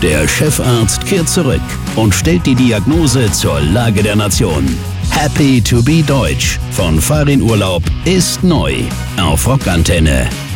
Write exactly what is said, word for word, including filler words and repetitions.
Der Chefarzt kehrt zurück und stellt die Diagnose zur Lage der Nation. Happy to be Deutsch von Farin Urlaub ist neu auf Rockantenne.